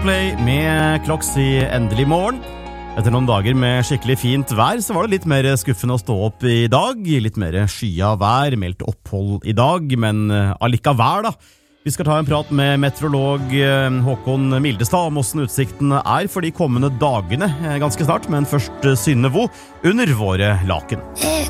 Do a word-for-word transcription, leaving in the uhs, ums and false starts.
Play med Kloks i endelig morgen. Etter noen dager med skikkelig fint vær, så var det litt mer skuffende å stå opp i dag. Litt mer skya vær, meldt opphold i dag, men allikevel da. Vi skal ta en prat med meteorolog Håkon Mildestad om hvordan utsiktene er for de kommende dagene ganske snart, men først Synnevo under våre laken. It